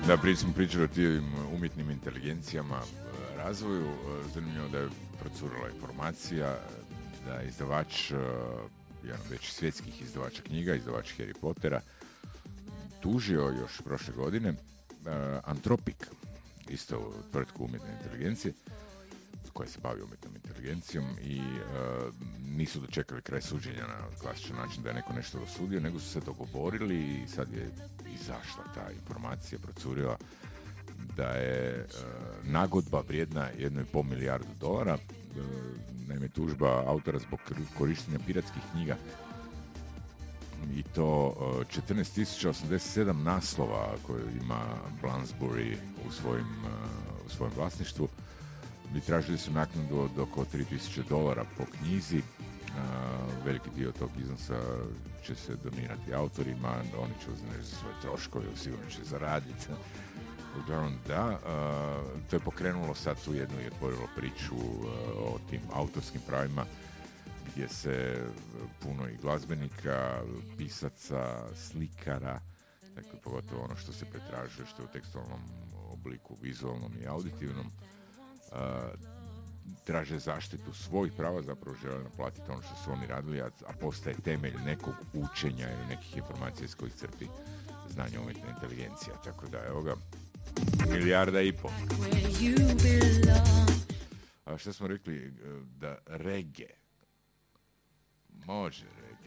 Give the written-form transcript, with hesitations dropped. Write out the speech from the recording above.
Da, prije smo pričali o tim umjetnim inteligencijama, razvoju. Zanimljivo da je procurila informacija da je izdavač, jedan od većih svjetskih izdavača knjiga, izdavač Harry Pottera, tužio još prošle godine Anthropic, isto tvrtku umjetne inteligencije, koja se bavi umjetnom inteligencijom, i nisu dočekali kraj suđenja na klasičan način da je neko nešto dosudio, nego su se dogovorili i sad je izašla ta informacija, procurila da je nagodba vrijedna $1,5 milijardu. Naime, tužba autora zbog korištenja piratskih knjiga, i to 14.087 naslova koje ima Bloomsbury u svojem vlasništvu. I tražili su naknadu od oko $3,000 po knjizi. Veliki dio tog iznosa će se donirati autorima, oni će uzeti za svoje troškove, sigurno će zaraditi. Uglavnom, da, to je pokrenulo sad tu jednu i otvorilo priču o tim autorskim pravima, gdje se puno i glazbenika, pisaca, slikara, dakle pogotovo ono što se pretražuje, što je u tekstualnom obliku, vizualnom i auditivnom, traže zaštitu svojih prava, zapravo žele naplatiti ono što su oni radili, a postaje temelj nekog učenja ili nekih informacija iz kojih crpi znanje umjetne inteligencija. Tako da, evo ga, 1,5 milijarda. A što smo rekli, da reggae, može reggae.